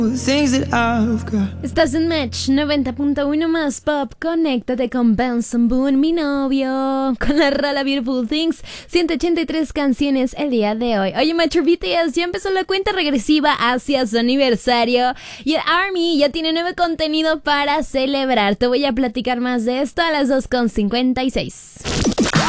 Estás en Match 90.1 más pop. Conéctate con Benson Boone, mi novio, con la rola Beautiful Things. 183 canciones el día de hoy. Oye, Macho, BTS ya empezó la cuenta regresiva hacia su aniversario y el ARMY ya tiene nuevo contenido para celebrar. Te voy a platicar más de esto a las 2:56.